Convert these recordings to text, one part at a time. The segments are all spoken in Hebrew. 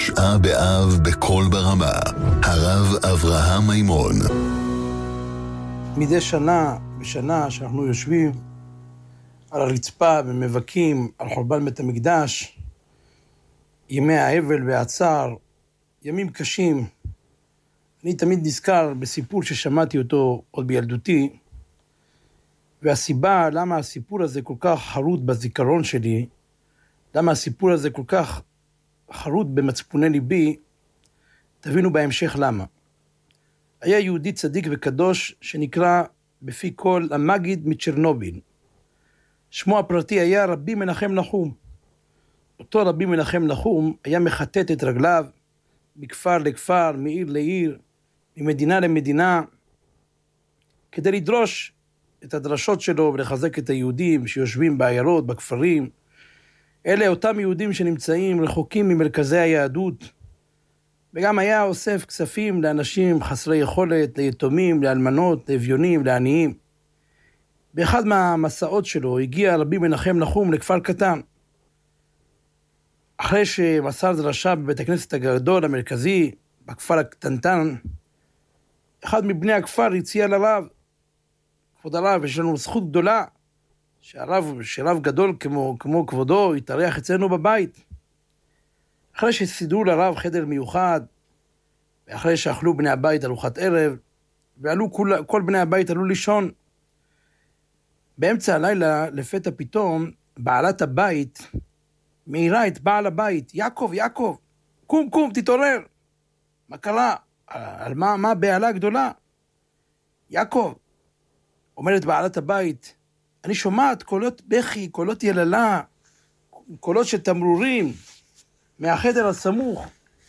שעה באב בכל ברמה, הרב אברהם מימון. מדי שנה בשנה שאנחנו יושבים על הרצפה ומבכים על חורבן בית המקדש, ימי האבל והצער, ימים קשים. אני תמיד נזכר בסיפור ששמעתי אותו עוד בילדותי, והסיבה למה הסיפור הזה כל כך חרוט בזיכרון שלי, למה הסיפור הזה כל כך חרוט במצפוני ליבי, תבינו בהמשך למה. היה יהודי צדיק וקדוש שנקרא בפי כל המגיד מצ'רנוביל. שמו הפרטי היה רבי מנחם נחום. אותו רבי מנחם נחום היה מחטט את רגליו מכפר לכפר, מעיר לעיר, ממדינה למדינה, כדי לדרוש את הדרשות שלו ולחזק את היהודים שיושבים בעיירות, בכפרים. אלה אותם יהודים שנמצאים רחוקים ממרכזי היהדות, וגם היה אוסף כספים לאנשים חסרי יכולת, ליתומים, לאלמנות, לאביונים, לעניים. באחד מהמסעות שלו הגיע רבי מנחם נחום לכפר קטן. אחרי שמסר דרשה בבית הכנסת הגדול המרכזי, בכפר הקטנטן, אחד מבני הכפר הציע לרב, כבוד הרב, יש לנו זכות גדולה, שרב גדול כמו כבודו יתארח אצלנו בבית. אחרי שסידרו לרב חדר מיוחד, ואחרי שאכלו בני הבית ארוחת ערב, ועלו כל בני הבית עלו לישון. באמצע הלילה לפתע פתאום בעלת הבית מעירה את בעל הבית, יעקב, קום, תתעורר. מה קרה? על מה הבעלה גדולה? יעקב, אומרת בעלת הבית, אני שומעת קולות בכי, קולות יללה, קולות של תמרורים מהחדר הסמוך.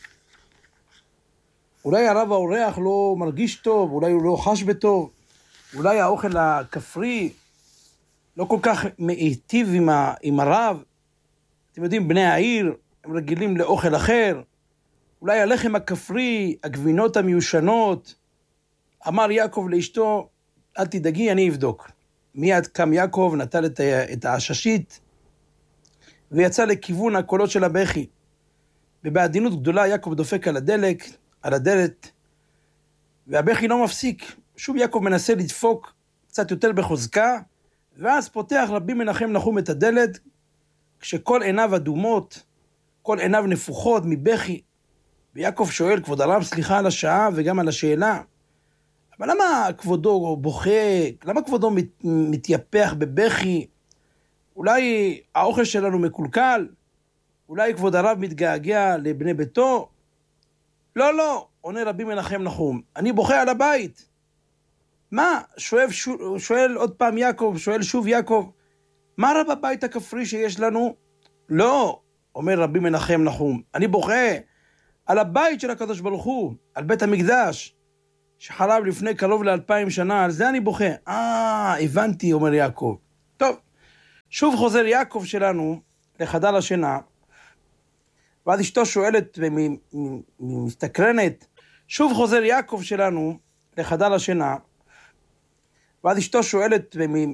אולי הרב האורח לא מרגיש טוב, אולי הוא לא חש בטוב, אולי האוכל הכפרי לא כל כך מיטיב עם הרב. אתם יודעים, בני העיר הם רגילים לאוכל אחר. אולי הלחם הכפרי, הגבינות המיושנות. אמר יעקב לאשתו, אל תדאגי, אני אבדוק. מיד קם יעקב, נטל את העששית, ויצא לכיוון הקולות של הבכי. ובעדינות גדולה יעקב דופק על הדלת, והבכי לא מפסיק. שוב יעקב מנסה לדפוק קצת יותר בחוזקה, ואז פותח רבי מנחם נחום את הדלת, כשכל עיניו אדומות, כל עיניו נפוחות מבכי. ויעקב שואל, כבוד הרב, סליחה על השעה וגם על השאלה, אבל למה כבודו בוכה? למה כבודו מתייפח בבכי? אולי האוכל שלנו מקולקל? אולי כבוד הרב מתגעגע לבני ביתו? לא, עונה רבי מנחם נחום, אני בוכה על הבית. מה? שואל עוד פעם יעקב, שואל שוב יעקב, מה רב הבית הכפרי שיש לנו? לא, אומר רבי מנחם נחום, אני בוכה על הבית של הקדוש ברוך הוא, על בית המקדש, שחרב לפני קרוב ל2000 שנה, על זה אני בוכה. הבנתי, אומר יעקב. טוב, שוב חוזר יעקב שלנו לחדר השינה, ואז אשתו שואלת ומסתקרנת, שוב חוזר יעקב שלנו לחדר השינה, ואז אשתו שואלת